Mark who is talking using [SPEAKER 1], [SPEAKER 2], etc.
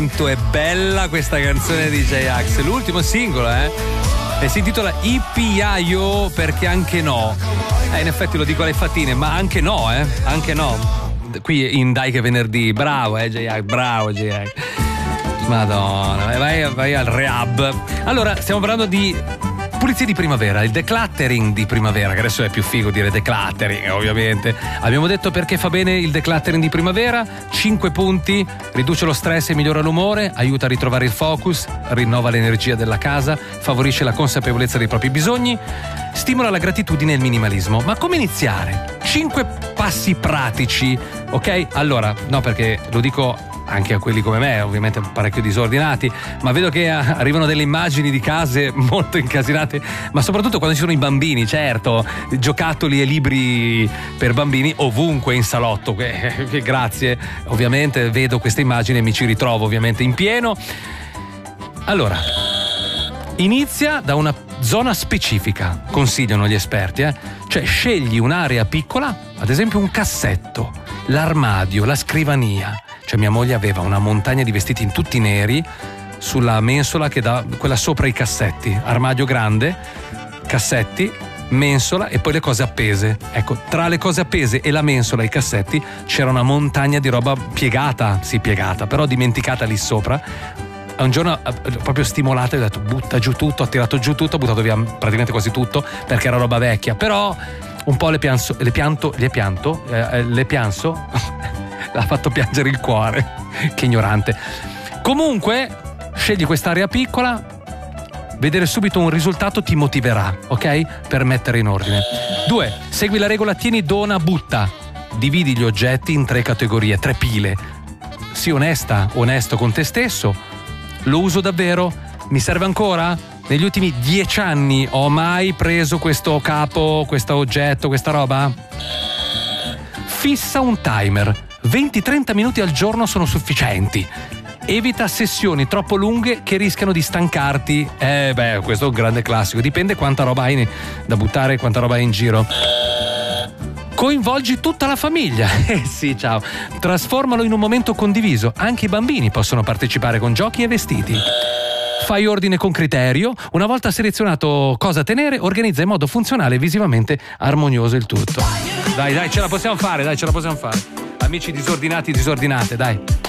[SPEAKER 1] È bella questa canzone di J-Ax, l'ultimo singolo, e si intitola Ipiaio perché anche no. In effetti lo dico alle fattine, ma anche no, anche no. Qui in Dai che venerdì, bravo J-Ax, bravo J-Ax. Madonna, vai al rehab. Allora, stiamo parlando di pulizia di primavera, il decluttering di primavera, che adesso è più figo dire decluttering, ovviamente. Abbiamo detto perché fa bene il decluttering di primavera: 5 punti, riduce lo stress e migliora l'umore, aiuta a ritrovare il focus, rinnova l'energia della casa, favorisce la consapevolezza dei propri bisogni, stimola la gratitudine e il minimalismo. Ma come iniziare? 5 passi pratici, ok? Allora, no, perché lo dico anche a quelli come me, ovviamente parecchio disordinati, ma vedo che arrivano delle immagini di case molto incasinate, ma soprattutto quando ci sono i bambini, certo, giocattoli e libri per bambini ovunque in salotto, che grazie, ovviamente vedo queste immagini e mi ci ritrovo ovviamente in pieno. Allora, inizia da una zona specifica, consigliano gli esperti, cioè scegli un'area piccola, ad esempio un cassetto, l'armadio, la scrivania. Cioè mia moglie aveva una montagna di vestiti in tutti neri sulla mensola che dà quella sopra i cassetti, armadio grande, cassetti, mensola e poi le cose appese. Ecco, tra le cose appese e la mensola e i cassetti c'era una montagna di roba piegata, però dimenticata lì sopra. Un giorno proprio stimolata, ho detto butta giù tutto, ho tirato giù tutto, ho buttato via praticamente quasi tutto perché era roba vecchia, però un po' le pianso l'ha fatto piangere il cuore. Che ignorante. Comunque, scegli quest'area piccola, vedere subito un risultato ti motiverà, ok? Per mettere in ordine. 2. Segui la regola tieni, dona, butta. Dividi gli oggetti in 3 categorie, 3 pile. Sii onesto con te stesso. Lo uso davvero? Mi serve ancora? Negli ultimi 10 anni ho mai preso questo capo, questo oggetto, questa roba? Fissa un timer. 20-30 minuti al giorno sono sufficienti. Evita sessioni troppo lunghe che rischiano di stancarti. Questo è un grande classico. Dipende quanta roba hai da buttare, quanta roba hai in giro. Coinvolgi tutta la famiglia. Sì, ciao. Trasformalo in un momento condiviso. Anche i bambini possono partecipare con giochi e vestiti. Fai ordine con criterio. Una volta selezionato cosa tenere, organizza in modo funzionale e visivamente armonioso il tutto. Dai, ce la possiamo fare, Amici disordinati, disordinate, dai.